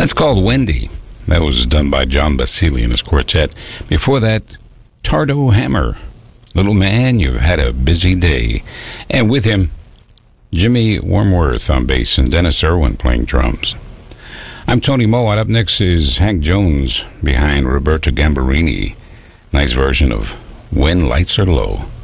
That's called Wendy. That was done by John Basili and his quartet. Before that, Tardo Hammer. Little man, you've had a busy day. And with him, Jimmy Wormworth on bass and Dennis Irwin playing drums. I'm Tony Mowat. Up next is Hank Jones behind Roberto Gambarini. Nice version of When Lights Are Low.